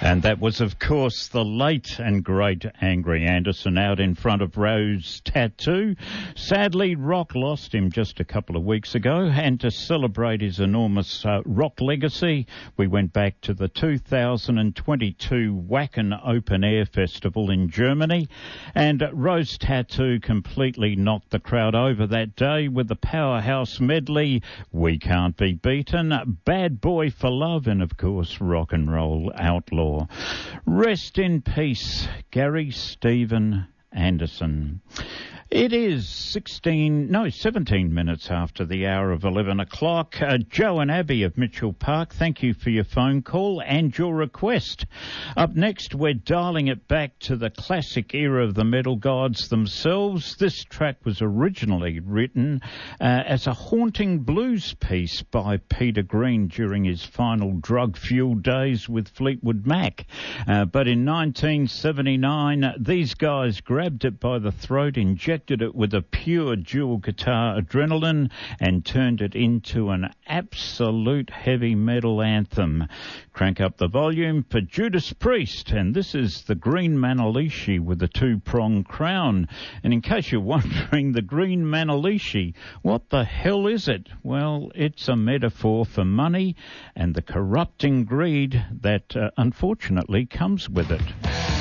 And that was, of course, the late and great Angry Anderson out in front of Rose Tattoo. Sadly, rock lost him just a couple of weeks ago, and to celebrate his enormous rock legacy, we went back to the 2022 Wacken Open Air Festival in Germany, and Rose Tattoo completely knocked the crowd over that day with the powerhouse medley, We Can't Be Beaten, Bad Boy for Love, and, of course, Rock and Roll Outlaw. Rest in peace, Gary Stephen Anderson. It is 17 minutes after the hour of 11 o'clock. Joe and Abby of Mitchell Park, thank you for your phone call and your request. Up next, we're dialing it back to the classic era of the metal gods themselves. This track was originally written as a haunting blues piece by Peter Green during his final drug-fueled days with Fleetwood Mac. But in 1979, these guys grabbed it by the throat, injected it with a pure dual guitar adrenaline, and turned it into an absolute heavy metal anthem. Crank up the volume for Judas Priest, and this is the Green Manalishi with the two-pronged crown. And in case you're wondering, the Green Manalishi, what the hell is it? Well, it's a metaphor for money and the corrupting greed that unfortunately comes with it.